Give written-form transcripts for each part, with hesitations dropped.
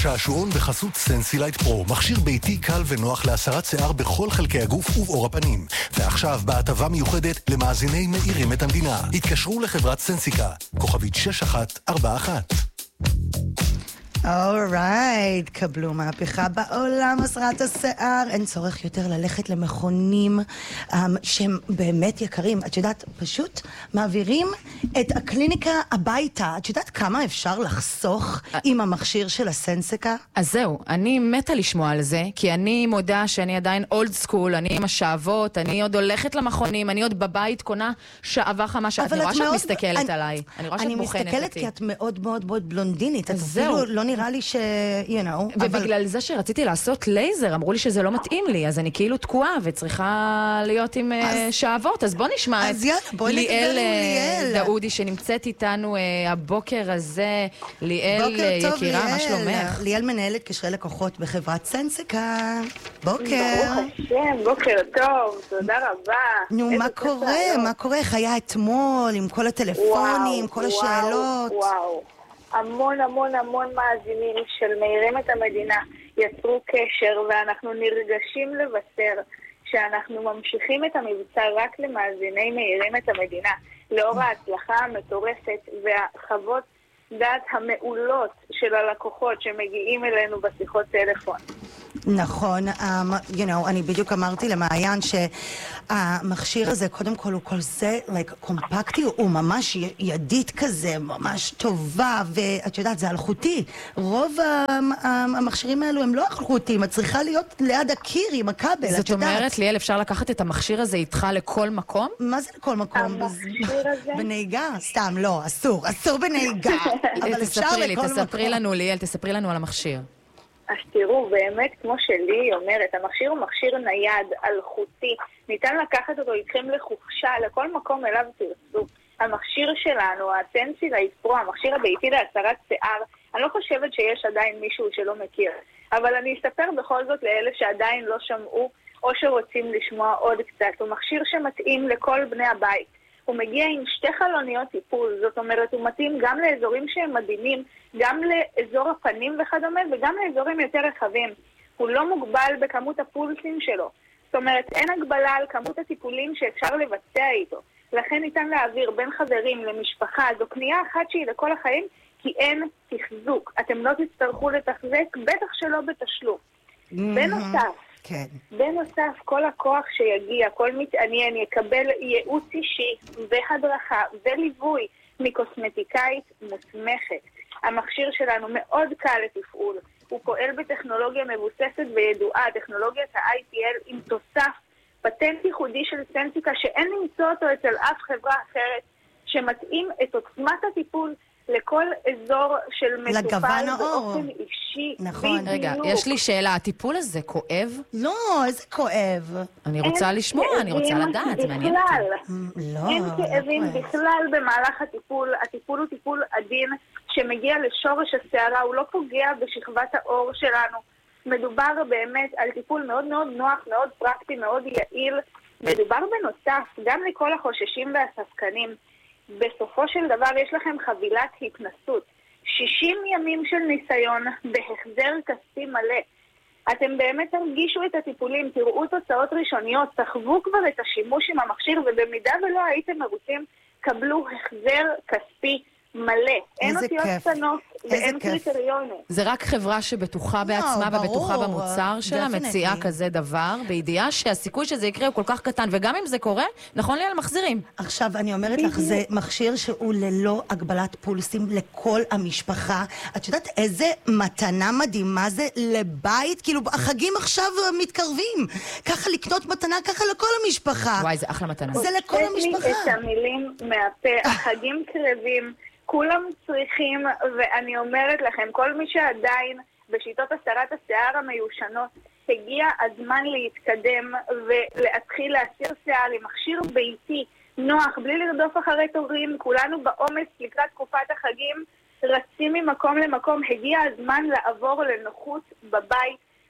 השעשועון בחסות סנסילייט פרו, מכשיר ביתי קל ונוח להסרת שיער בכל חלקי הגוף ובעור הפנים. ועכשיו בהטבה מיוחדת למאזיני מאירים את המדינה. התקשרו לחברת סנסיקה, כוכבית 6141. אורייט, קבלו מהפכה בעולם הסרת השיער. אין צורך יותר ללכת למכונים שהם באמת יקרים. את יודעת, פשוט מעבירים את הקליניקה הביתה. את יודעת כמה אפשר לחסוך עם המכשיר של הסנסיקה? אז זהו, אני מתה לשמוע על זה, כי אני מודה שאני עדיין אולד סקול, אני עם השאבות, אני עוד הולכת למכונים, אני עוד בבית קונה שעבה חמה שאת. אני רואה שאת מסתכלת עליי. אני רואה שאת בוחנת אותי. אני מסתכלת כי את מאוד מאוד מאוד בלונדינית. את אפילו לא נראה לי ובגלל זה שרציתי לעשות לייזר, אמרו לי שזה לא מתאים לי, אז אני כאילו תקועה וצריכה להיות עם שעבות. אז בוא נשמע את ליאל דאודי שנמצאת איתנו הבוקר הזה. ליאל יקירה, מה שלומך? ליאל מנהלת קשרי לקוחות בחברת סנסיקה. בוקר. ברוך השם, בוקר טוב, תודה רבה. נו, מה קורה? מה קורה? איך היה אתמול עם כל הטלפונים, כל השאלות? וואו. המון מאזינים של מאירים את המדינה יצרו קשר, ואנחנו נרגשים לבשר שאנחנו ממשיכים את המבצע רק למאזיני מאירים את המדינה, לאור ההצלחה המטורפת והחוות דעת המעולות של הלקוחות שמגיעים אלינו בשיחות טלפון. נכון, אני בדיוק אמרתי למעיין שהמכשיר הזה קודם כל הוא כל זה קומפקטי, הוא ממש ידית כזה, ממש טובה, ואת יודעת זה אלחוטי. רוב המכשירים האלו הם לא אלחוטיים, את צריכה להיות ליד הקיר עם הכבל. זאת אומרת, ליאל, אפשר לקחת את המכשיר הזה איתך לכל מקום? מה זה לכל מקום? המכשיר הזה? בנהיגה? סתם, לא, אסור בנהיגה. אבל אפשר לכל מקום. תספרי לנו, ליאל, תספרי לנו על המכשיר. אז תראו, באמת, כמו שלי אומרת, המכשיר הוא מכשיר נייד, אלחוטי. ניתן לקחת אותו איתכם לחופשה, לכל מקום אליו תרצו. המכשיר שלנו, הסנסילייט פרו, המכשיר הביתי להסרת שיער, אני לא חושבת שיש עדיין מישהו שלא מכיר. אבל אני אספר בכל זאת לאלה שעדיין לא שמעו, או שרוצים לשמוע עוד קצת. הוא מכשיר שמתאים לכל בני הבית. הוא מגיע עם 2 חלוניות טיפול, זאת אומרת, הוא מתאים גם לאזורים שהם מדהימים, גם לאזור הפנים וכדומה, וגם לאזורים יותר רחבים. הוא לא מוגבל בכמות הפולסים שלו. זאת אומרת, אין הגבלה על כמות הטיפולים שאפשר לבצע איתו. לכן ניתן להעביר בין חברים למשפחה. זו קנייה אחת שהיא לכל החיים, כי אין תחזוק. אתם לא תצטרכו לתחזק, בטח שלא בתשלום. בנוסף, כל הכוח שיגיע, כל מתעניין יקבל ייעוץ אישי והדרכה וליווי מקוסמטיקאית מוסמכת. המכשיר שלנו מאוד קל לתפעול. הוא פועל בטכנולוגיה מבוססת וידועה, טכנולוגיית ה-IPL עם תוסף פטנט ייחודי של סנסיקה שאין למצוא אותו אצל אף חברה אחרת, שמתאים את עוצמת הטיפול לכל אזור של מטופל באופן אישי. נכון. רגע, יש לי שאלה, הטיפול הזה כואב? לא, איזה כואב. אני רוצה לשמוע, אני רוצה לדעת, זה מעניין אותי. אין כאבים בכלל במהלך הטיפול. הטיפול הוא טיפול עדין שמגיע לשורש השערה, הוא לא פוגע בשכבת האור שלנו. מדובר באמת על טיפול מאוד מאוד נוח, מאוד פרקטי, מאוד יעיל. מדובר בנוסף, גם לכל החוששים והספקנים. בסופו של דבר יש לכם חבילת התנסות. 60 ימים של ניסיון בהחזר כספי מלא. אתם באמת תרגישו את הטיפולים, תראו תוצאות ראשוניות, תחוו כבר את השימוש עם המכשיר, ובמידה ולא הייתם מרוצים, קבלו החזר כספי מלא. אין אותיות קטנות ואין קריטריונים. זה רק חברה שבטוחה בעצמה ובטוחה במוצר שלה, מציעה כזה דבר, בידיעה שהסיכוי שזה יקרה הוא כל כך קטן, וגם אם זה קורה, נכון לי על מחזירים. עכשיו, אני אומרת לך, זה מכשיר שהוא ללא הגבלת פולסים לכל המשפחה. את יודעת איזה מתנה מדהימה זה לבית? כאילו, החגים עכשיו מתקרבים. ככה לקנות מתנה, ככה לכל המשפחה. וואי, זה אחלה מתנה. זה לכל המשפחה. את המילים מהפה, החגים קרבים, כולם צריכים, ואני אומרת לכם, כל מי שעדיין בשיטות הסרת השיער המיושנות, הגיע הזמן להתקדם ולהתחיל להסיר שיער עם מכשיר ביתי, נוח, בלי לרדוף אחרי תורים. כולנו בעומס לקראת תקופת החגים, רצים ממקום למקום. הגיע הזמן לעבור לנוחות בבית,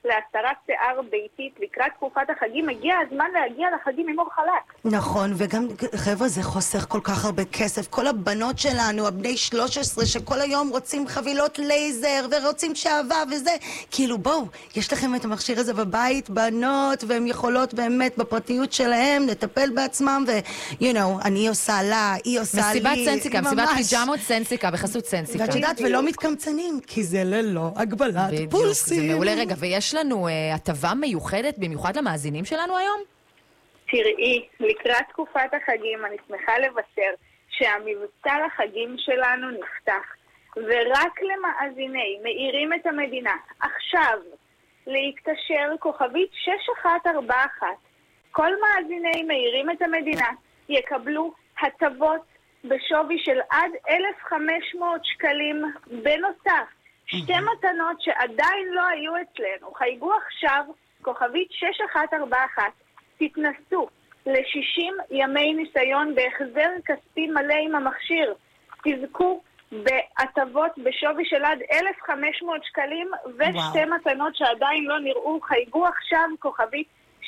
להסרת שיער ביתית לקראת תקופת החגים. הגיע הזמן להגיע לחגים עם אור חלק. נכון, וגם חבר'ה זה חוסך כל כך הרבה כסף. כל הבנות שלנו, הבני 13 שכל היום רוצים חבילות לייזר ורוצים שעבה וזה, כאילו בואו, יש לכם את המכשיר הזה בבית, בנות, והן יכולות באמת בפרטיות שלהם לטפל בעצמם, אני עושה לה, היא עושה לי. מסיבת סנסיקה, מסיבת פיג'מות סנסיקה, בחסות סנסיקה. ואת יודעת, ולא מתקמצנים, כי זה ללא הגבלת פולסים. זה מעולה. רגע, ויש לנו הטבה מיוחדת במיוחד למאזינים שלנו היום? תראי, לקראת תקופת החגים אני שמחה לבשר שהמבצע לחגים שלנו נפתח, ורק למאזיני מאירים את המדינה עכשיו להתקשר כוכבית 6141. כל מאזיני מאירים את המדינה יקבלו הטבות בשווי של עד 1,500 שקלים בנוסף. שתי מתנות שעדיין לא היו אצלנו. חייגו עכשיו כוכבית 6141. תתנסו ל-60 ימי ניסיון בהחזר כספי מלא עם המכשיר. תזכו בהטבות בשווי של עד 1,500 שקלים ושתי מתנות שעדיין לא נראו. חייגו עכשיו כוכבית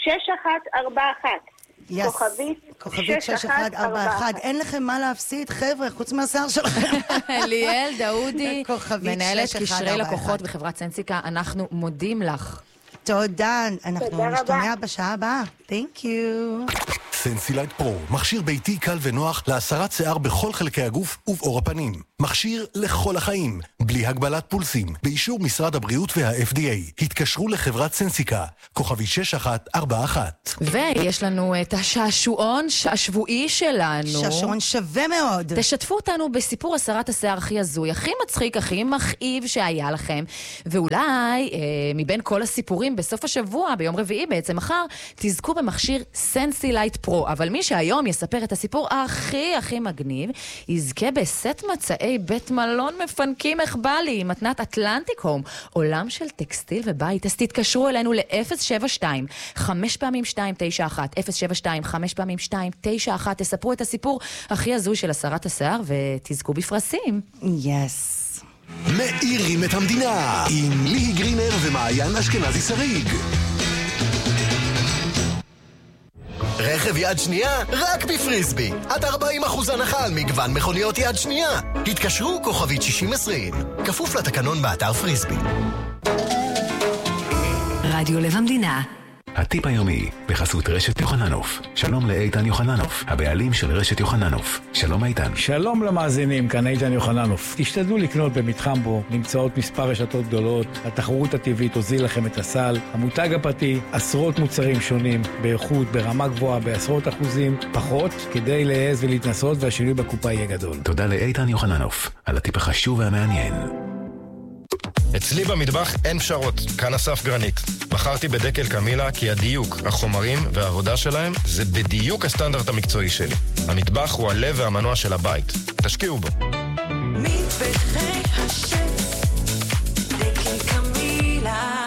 6141. כוכבית 6141. אין לכם מה להפסיד, חבר'ה, חוץ מהשיער שלכם. ליאל דאודי, מנהלת קשרי לקוחות בחברת סנסיקה, אנחנו מודים לך. תודה, אנחנו נשתמע בשעה הבאה. Thank you. סנסילייט פרו, מכשיר ביתי קל ונוח להסרת שיער בכל חלקי הגוף ובעור הפנים. מכשיר לכל החיים, בלי הגבלת פולסים, באישור משרד הבריאות וה-FDA. התקשרו לחברת סנסיקה, כוכבי 6141. ויש לנו את השעשועון השבועי שלנו. שעשועון שווה מאוד. תשתפו אותנו בסיפור הסרת השיער הכי הזוי, הכי מצחיק, הכי מכאיב שהיה לכם. ואולי מבין כל הסיפורים בסוף השבוע, ביום רביעי בעצם מחר, תזכו במכשיר סנסילייט פרו. אבל מי שהיום יספר את הסיפור הכי מגניב, יזכה בסט מצאי בית מלון מפנקים מחבלי, מתנת אטלנטיק הום, עולם של טקסטיל ובית. אז תתקשרו אלינו ל-072 5 פעמים 291 072 5 פעמים 291. תספרו את הסיפור הכי הזוי של הסרת השיער ותזכו בפרסים. יס. מאירים את המדינה עם ליהי גרינר ומעיין אשכנזי שריג. רכב יד שנייה רק בפריסבי. עד 40% הנחה על מגוון מכוניות יד שנייה. התקשרו כוכבית 6020. כפוף לתקנון באתר פריסבי. רדיו לב המדינה. הטיפ היומי בחסות רשת יוחננוף. שלום לאיתן יוחננוף, הבעלים של רשת יוחננוף. שלום איתן. שלום למאזינים, כאן איתן יוחננוף. תשתדלו לקנות במתחם בו, נמצאות מספר רשתות גדולות, התחרות הטבעית תוזיל לכם את הסל, המותג הפרטי, עשרות מוצרים שונים, באיכות, ברמה גבוהה, בעשרות אחוזים, פחות, כדי להעז ולהתנסות והשינוי בקופה יהיה גדול. תודה לאיתן יוחננוף, על הטיפ החשוב והמעניין. אצלי במטבח אין פשרות, כאן אסף גרנית. בחרתי בדקל קמילה כי הדיוק, החומרים והעבודה שלהם זה בדיוק הסטנדרט המקצועי שלי. המטבח הוא הלב והמנוע של הבית. תשקיעו בו. מטבחי השף, דקל קמילה.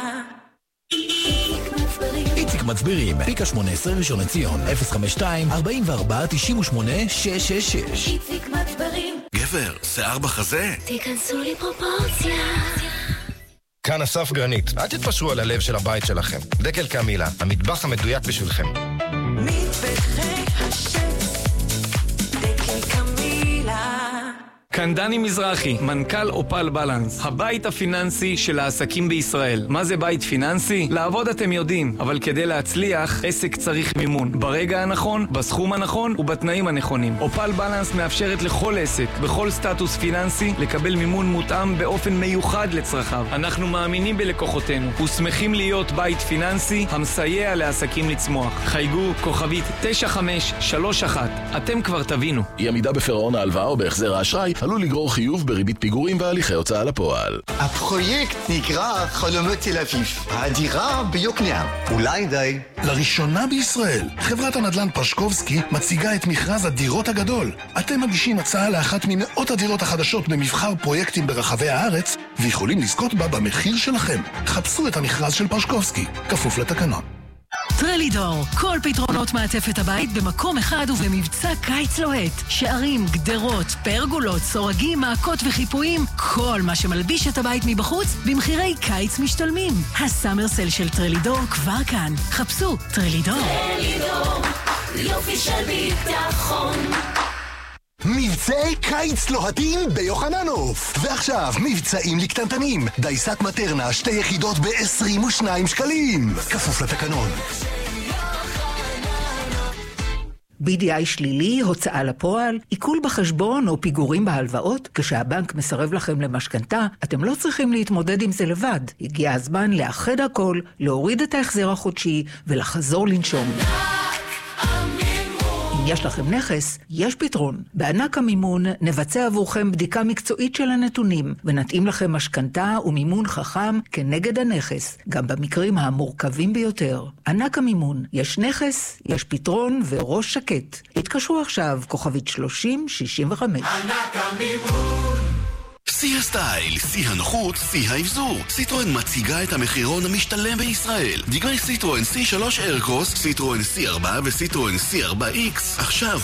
איציק מצבירים, פיקה 18 ראשון לציון, 052 44 98 666. איציק מצבירים. גבר, שיער בחזה? תיכנסו לי פרופורציה. כאן אסף גרנית, אל תתפשרו על הלב של הבית שלכם. דקל קמילה, המטבח המדויק בשבילכם. מטבחי השף, דקל קמילה. כאן דני מזרחי, מנכ"ל אופל בלנס, הבית הפיננסי של העסקים בישראל. מה זה בית פיננסי? לעבוד אתם יודעים, אבל כדי להצליח, עסק צריך מימון. ברגע הנכון, בסכום הנכון ובתנאים הנכונים. אופל בלנס מאפשרת לכל עסק, בכל סטטוס פיננסי, לקבל מימון מותאם באופן מיוחד לצרכיו. אנחנו מאמינים בלקוחותינו, ושמחים להיות בית פיננסי המסייע לעסקים לצמוח. חייגו כוכבית 9531. אתם כבר תבינו. אי עמידה בפירעון ההלוואה או בהחזר האשראי עלול לגרור חיוב בריבית פיגורים והליכי הוצאה לפועל. הפרויקט נקרא חלומות תל אביב. הדירה ביוקנעם. אולי די. לראשונה בישראל, חברת הנדל"ן פשקובסקי מציגה את מכרז הדירות הגדול. אתם מגישים הצעה לאחת ממאות הדירות החדשות במבחר פרויקטים ברחבי הארץ, ויכולים לזכות בה במחיר שלכם. חפשו את המכרז של פשקובסקי, כפוף לתקנון. טרלידור, כל פתרונות מעטפת הבית במקום אחד ובמבצע קיץ לוהט. שערים, גדרות, פרגולות, סורגים, מעקות וחיפויים, כל מה שמלביש את הבית מבחוץ במחירי קיץ משתלמים. הסאמר סל של טרלידור כבר כאן. חפשו טרלידור. טרלידור, יופי של ביטחון. מבצעי קיץ לוהטים ביוחננוף. ועכשיו מבצעים לקטנטנים, דייסת מטרנה 2 יחידות ב-22 שקלים, כפוף לתקנון. BDI שלילי, הוצאה לפועל, עיכול בחשבון או פיגורים בהלוואות, כשהבנק מסרב לכם למשכנתה, אתם לא צריכים להתמודד עם זה לבד. הגיע הזמן לאחד הכל, להוריד את ההחזר החודשי ולחזור לנשום. אם יש לכם נכס, יש פתרון. בענק המימון נבצע עבורכם בדיקה מקצועית של הנתונים, ונתאים לכם משכנתה ומימון חכם כנגד הנכס, גם במקרים המורכבים ביותר. ענק המימון, יש נכס, יש פתרון וראש שקט. התקשרו עכשיו, כוכבית 3065. ענק המימון. שיא הסטייל, שיא הנוחות, שיא האבזור. סיטרואן מציגה את המחירון המשתלם בישראל. דגמי סיטרואן C3 איירקרוס, סיטרואן C4 וסיטרואן C4X עכשיו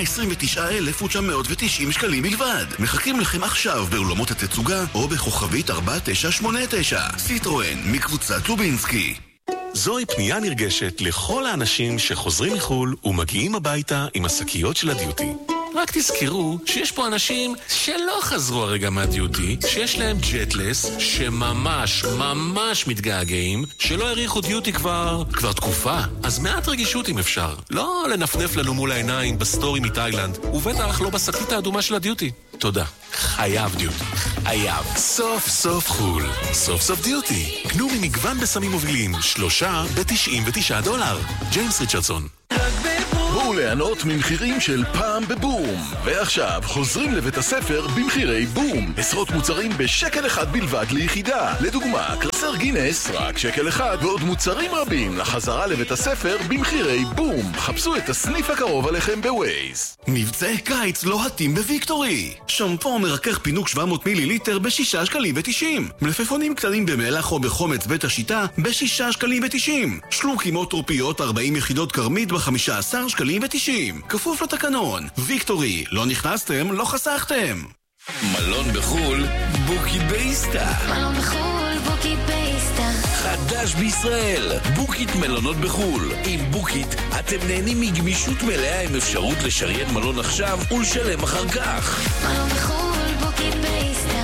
ב-129,990 שקלים בלבד. מחכים לכם עכשיו באולמות התצוגה או בכוכבית 4989. סיטרואן מקבוצת לובינסקי. זוהי פנייה נרגשת לכל האנשים שחוזרים מחול ומגיעים הביתה עם השקיות של הדיוטי. רק תזכרו שיש פה אנשים שלא חזרו הרגע מהדיוטי, שיש להם ג'טלס, שממש מתגעגעים, שלא הריחו דיוטי כבר תקופה. אז מעט רגישות אם אפשר. לא לנפנף לנו מול העיניים בסטורי מתאילנד, ובטח לא בשקית האדומה של הדיוטי. תודה. חייב דיוטי. חייב. סוף סוף חול. סוף סוף דיוטי. קנו ממגוון בסמים מובילים. 3 ב$99. ג'יימס ריצ'רדסון. בואו ליהנות ממחירים של פעם בבום. ועכשיו חוזרים לבית הספר במחירי בום. עשרות מוצרים בשקל אחד בלבד ליחידה. לדוגמה, קלסר גינס, רק שקל אחד, ועוד מוצרים רבים לחזרה לבית הספר במחירי בום. חפשו את הסניף הקרוב עליכם בווייז. מבצעי קיץ לוהטים בוויקטורי. שמפו מרכך פינוק 700 מיליליטר ב$6 שקלים ו-90. מלפפונים קטנים במלח או בחומץ בית השיטה ב$6 שקלים ו-90. שלוקים או טרופיות 40 יחידות קרמית ב$15 שקלים ו-90. כפוף לתקנון. ויקטורי, לא נכנסתם, לא חסכתם. מלון בחול, בוקית באיסטה. מלון בחול, בוקית באיסטה. חדש בישראל, בוקית מלונות בחול. עם בוקית אתם נהנים מגמישות מלאה עם אפשרות לשריין מלון עכשיו ולשלם אחר כך. מלון בחול, בוקית באיסטה.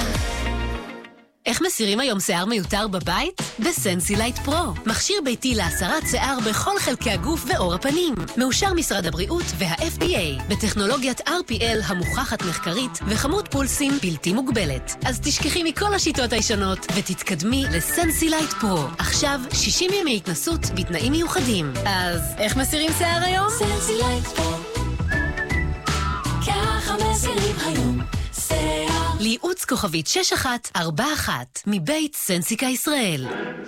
איך מסירים היום שיער מיותר בבית? בסנסילייט פרו. מכשיר ביתי להסרת שיער בכל חלקי הגוף ואור הפנים. מאושר משרד הבריאות וה-FDA. בטכנולוגיית RPL המוכחת מחקרית וכמות פולסים בלתי מוגבלת. אז תשכחי מכל השיטות הישנות ותתקדמי לסנסילייט פרו. עכשיו 60 ימי התנסות בתנאים מיוחדים. אז איך מסירים שיער היום? סנסילייט פרו. ככה מסירים היום. לייעוץ כוכבית 6141 מבית סנסיקה ישראל.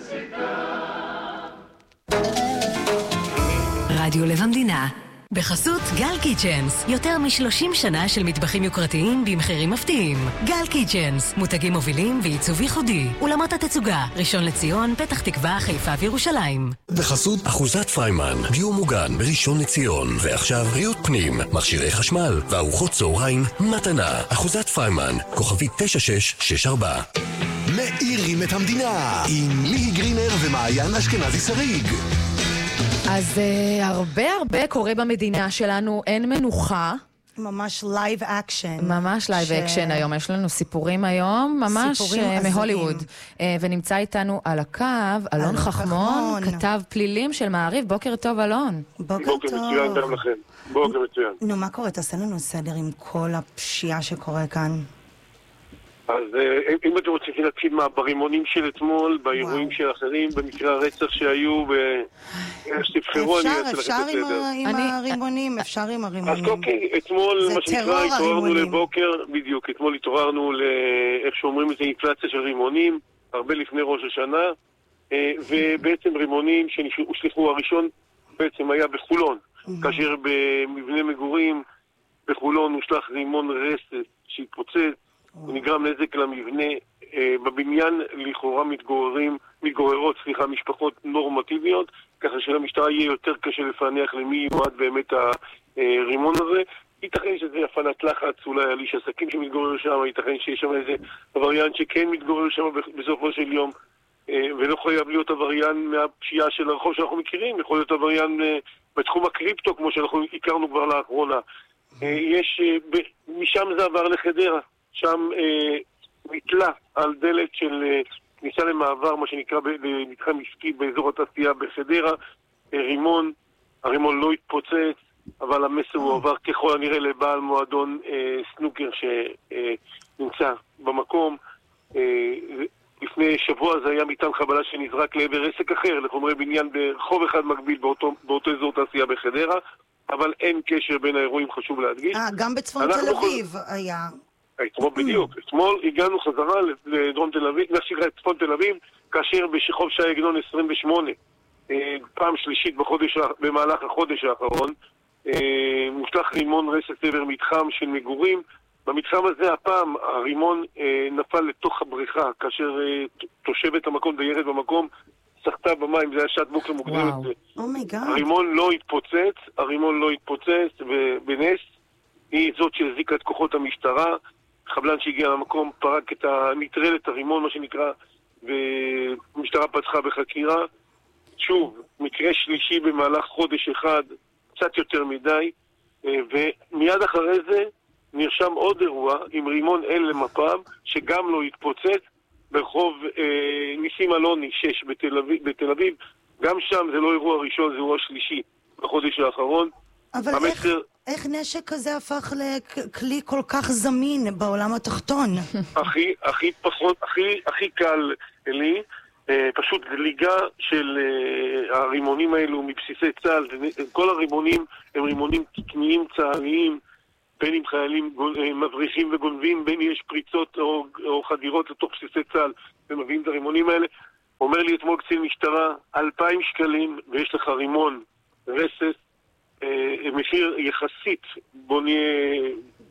רדיו לב המדינה בחסות גל קיצ'נס, יותר מ-30 שנה של מטבחים יוקרתיים במחירים מפתיעים. גל קיצ'נס, מותגים מובילים ועיצוב ייחודי. אולמות התצוגה, ראשון לציון, פתח תקווה, חיפה וירושלים. בחסות אחוזת פריימן, דיור מוגן בראשון לציון. ועכשיו ריהוט פנים, מכשירי חשמל וארוחות צהריים מתנה. אחוזת פריימן, כוכבית 9664. מאירים את המדינה עם ליהי גרינר ומעיין אשכנזי שריג. אז הרבה קורה במדינה שלנו, אין מנוחה. ממש לייב אקשן. ממש לייב אקשן היום, יש לנו סיפורים היום, ממש מהוליווד. ונמצא איתנו על הקו, אלון חכמון, כתב פלילים של מעריב. בוקר טוב, אלון. בוקר טוב. בוקר מצוין גם לכם. בוקר מצוין. נו, מה קורה? תעשה לנו סדר עם כל הפשיעה שקורה כאן. אז אם אתם רוצים להתחיל ברימונים של אתמול, באירועים של אחרים, במקרה הרצח שהיו, שתבחרו, אני אעשה לכם בסדר. עם הרימונים, אפשר עם הרימונים. אז אוקיי, אתמול, מה שנקרא, התעוררנו לבוקר, בדיוק, אתמול התעוררנו לאיך שאומרים את זה, אינפלציה של רימונים, הרבה לפני ראש השנה, ובעצם רימונים שהושלחו, הראשון בעצם היה בחולון, כאשר במבנה מגורים בחולון הושלח רימון רסס שהתפוצץ, נגרם נזק למבנה. בבניין לכאורה מתגוררות משפחות נורמטיביות, ככה שלמשטרה יהיה יותר קשה לפענח למי יועד באמת הרימון הזה. ייתכן שזה הפעלת לחץ, אולי על איש עסקים שמתגורר שם, ייתכן שיש שם איזה עבריין שכן מתגורר שם בסופו של יום, ולא חייב להיות עבריין מהפשיעה של הרחוב שאנחנו מכירים, יכול להיות עבריין בתחום הקריפטו, כמו שאנחנו הכרנו כבר לאחרונה. משם זה עבר לחדרה, שם נתלה על דלת של כניסה למעבר, מה שנקרא במתחם עסקי באזור התעשייה בחדרה, רימון. הרימון לא התפוצץ, אבל המסר הוא עבר ככל הנראה לבעל מועדון סנוקר שנמצא במקום. לפני שבוע זה היה מטען חבלה שנזרק לעבר עסק אחר, לחומרי בניין ברחוב אחד מקביל באותו אזור תעשייה בחדרה, אבל אין קשר בין האירועים, חשוב להדגיש. גם בצפון תל אביב היה. אתמול בדיוק. אתמול הגענו חזרה לדרום תל אביב, נפסיק את צפון תל אביב, כאשר בשחוב שי עגנון 28, פעם שלישית במהלך החודש האחרון, מושלך רימון רסס עבר מתחם של מגורים. במתחם הזה הפעם הרימון נפל לתוך הבריכה, כאשר תושבת המקום, דיירת במקום, שחתה במים, זה היה שעת בוקר מוקדמת. הרימון לא התפוצץ, ובנס היא זאת שהזיקה את כוחות המשטרה. חבלן שהגיע למקום פרק את הנטרלת הרימון, מה שנקרא, והמשטרה פתחה בחקירה. שוב, מקרה שלישי במהלך חודש אחד, קצת יותר מדי, ומיד אחרי זה נרשם עוד אירוע עם רימון למפ"ם, שגם לא התפוצץ, ברחוב ניסים אלוני 6 בתל אביב. גם שם זה לא אירוע ראשון, זה אירוע שלישי בחודש האחרון. אבל איך נשק כזה הפך לכלי כל כך זמין בעולם התחתון? הכי קל לי, פשוט דליגה של הרימונים האלו מבסיסי צה"ל. כל הרימונים הם רימונים תקניים צה"ליים, בין אם חיילים מבריחים וגונבים, בין אם יש פריצות או חדירות לתוך בסיסי צה"ל ומביאים את הרימונים האלה. אומר לי אתמול קצין משטרה, 2,000 שקלים ויש לך רימון רסס, מחיר יחסית, בוא נהיה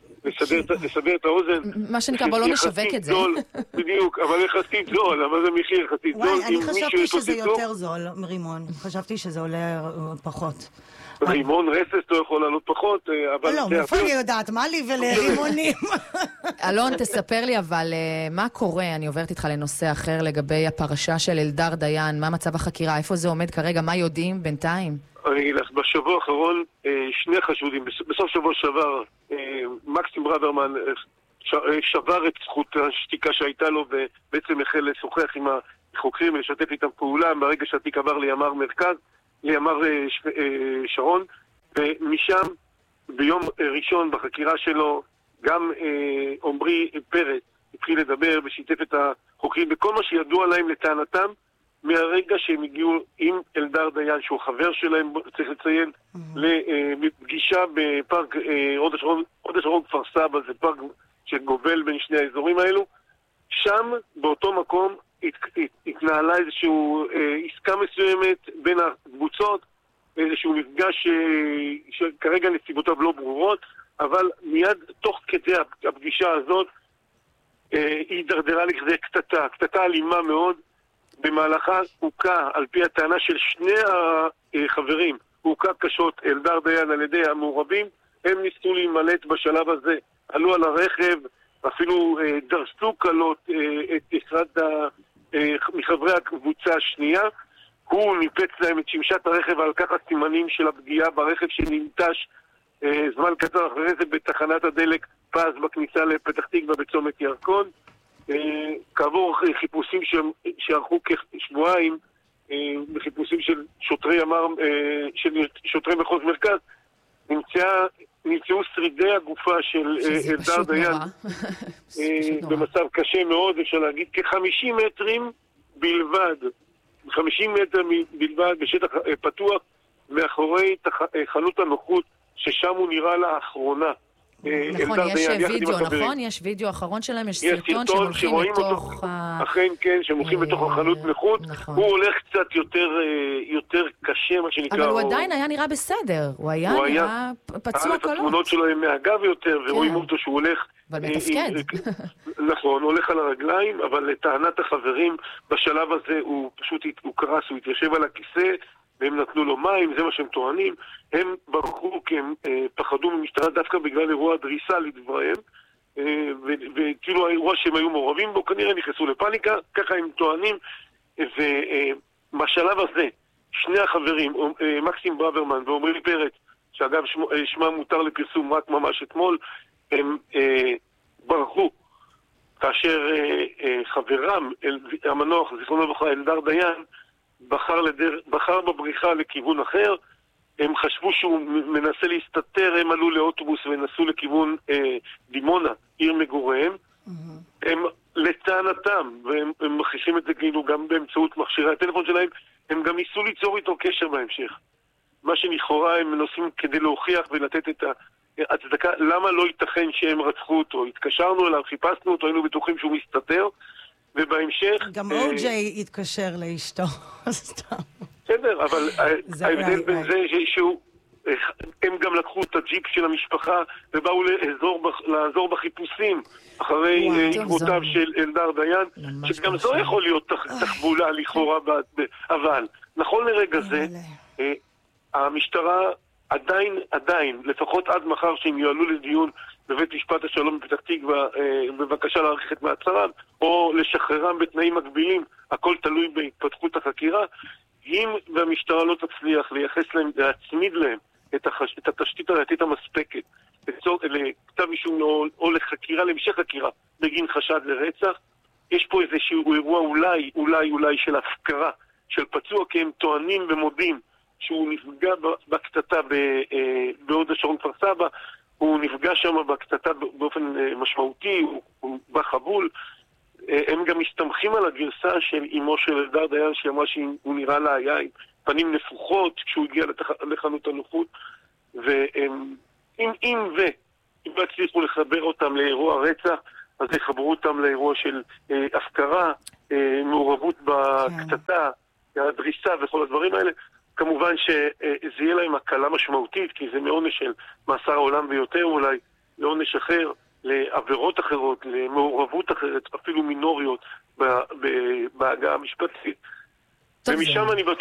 לסבר את האוזן. מה שנקרא, בוא לא נשווק את זה. בדיוק, אבל יחסית זול, אבל זה מחיר יחסית זול. וואי, אני חשבתי שזה יותר זול מרימון, חשבתי שזה עולה פחות. רימון רסס לא יכול לעלות פחות, אבל... לא, מאיפה אני יודעת, מה לי ולרימונים? אלון, תספר לי אבל מה קורה, אני עוברת איתך לנושא אחר לגבי הפרשה של אלדר דיין, מה מצב החקירה, איפה זה עומד כרגע, מה יודעים בינתיים? אני אגיד לך, בשבוע האחרון שני חשודים, בסוף שבוע שעבר מקסים ברוורמן שבר את זכות השתיקה שהייתה לו ובעצם החל לשוחח עם החוקרים ולשתף איתם פעולה. ברגע שהתיק עבר לימ"ר מרכז, לימ"ר שרון, ומשם ביום ראשון בחקירה שלו גם עומרי פרץ התחיל לדבר ושיתף את החוקרים בכל מה שידוע להם לטענתם מהרגע שהם הגיעו עם אלדר דיין, שהוא חבר שלהם, צריך לציין, לפגישה בפארק הוד השרון כפר סבא, זה פארק שגובל בין שני האזורים האלו. שם, באותו מקום, התנהלה איזושהי עסקה מסוימת בין הקבוצות, איזשהו מפגש שכרגע נסיבותיו לא ברורות, אבל מיד תוך כדי הפגישה הזאת היא הידרדרה לכדי קטטה אלימה מאוד. במהלכה הוקע, על פי הטענה של שני החברים, הוקע קשות אלדר דיין על ידי המעורבים. הם ניסו להימלט בשלב הזה, עלו על הרכב, אפילו דרסו קלות את אחד מחברי הקבוצה השנייה. הוא ניפץ להם את שמשת הרכב על כך הסימנים של הפגיעה ברכב שננטש זמן קצר אחרי זה בתחנת הדלק פז בכניסה לפתח תקווה בצומת ירקון. כעבור חיפושים שערכו כשבועיים, בחיפושים של שוטרי ימ"ר, של שוטרי מחוז מרכז, נמצאו שרידי הגופה של אלדר דיין במצב קשה מאוד, אפשר להגיד כ-50 מטרים בלבד, 50 מטר בלבד בשטח פתוח מאחורי חנות הנוחות ששם הוא נראה לאחרונה. נכון, יש וידאו, נכון? יש וידאו אחרון שלהם, יש סרטון שמולכים לתוך... אכן כן, שמולכים בתוך החנות נוחות. הוא הולך קצת יותר קשה, מה שנקרא... אבל הוא עדיין היה נראה בסדר, הוא היה נראה פצוע קלות. התמונות שלו הם מהגב יותר, ורואים אותו שהוא הולך אבל מתפקד. נכון, הולך על הרגליים, אבל לטענת החברים, בשלב הזה הוא פשוט קרס, הוא התיישב על הכיסא, והם נתנו לו מים, זה מה שהם טוענים. הם ברחו כי הם פחדו ממשטרה דווקא בגלל אירוע דריסה לדבריהם, וכאילו האירוע שהם היו מעורבים בו, כנראה נכנסו לפאניקה, ככה הם טוענים, ובשלב הזה, שני החברים, מקסים ברוורמן ועומרי פרץ, שאגב שמה מותר לפרסום רק ממש אתמול, הם ברחו, כאשר חברם, המנוח, זיכרונו לברכה, אלדר דיין, בחר בבריחה לכיוון אחר. הם חשבו שהוא מנסה להסתתר, הם עלו לאוטובוס ונסו לכיוון דימונה, עיר מגוריהם. הם לטענתם, והם מכחישים את זה כאילו גם באמצעות מכשירי הטלפון שלהם, הם גם ניסו ליצור איתו קשר בהמשך. מה שלכאורה הם מנסים כדי להוכיח ולתת את ההצדקה, למה לא ייתכן שהם רצחו אותו. התקשרנו אליו, חיפשנו אותו, היינו בטוחים שהוא מסתתר, ובהמשך... גם אוג'יי התקשר לאשתו, סתם. בסדר, אבל ההבדל בין זה שהוא... הם גם לקחו את הג'יפ של המשפחה ובאו לעזור בחיפושים אחרי עקבותיו של אלדר דיין, שגם זו יכול להיות תחבולה לכאורה, אבל נכון לרגע זה המשטרה עדיין, לפחות עד מחר שהם יועלו לדיון בבית משפט השלום בפתח תקווה בבקשה להאריך את מעצרם או לשחררם בתנאים מגבילים, הכל תלוי בהתפתחות החקירה. אם המשטרה לא תצליח לייחס להם, להצמיד להם את התשתית הראייתית המספקת לכתב אישום או לחקירה, להמשך חקירה בגין חשד לרצח, יש פה איזשהו אירוע אולי של הפקרה של פצוע, כי הם טוענים ומודים שהוא נפגע בקטטה בהוד השרון כפר סבא, הוא נפגע שם בקטטה באופן משמעותי, הוא בחבול. הם גם מסתמכים על הגרסה של אמו של אלדר דיין, שאמרה שהוא נראה לה היה עם פנים נפוחות כשהוא הגיע לחנות הנוחות, ואם לא הצליחו לחבר אותם לאירוע רצח, אז יחברו אותם לאירוע של הפקרה, מעורבות בקטטה, הדריסה וכל הדברים האלה. כמובן שזה יהיה להם הקלה משמעותית, כי זה מעונש של מאסר העולם ויותר אולי, לעונש אחר, לעבירות אחרות, למעורבות אחרת, אפילו מינוריות בהגעה המשפטית. ומשם אני בטוח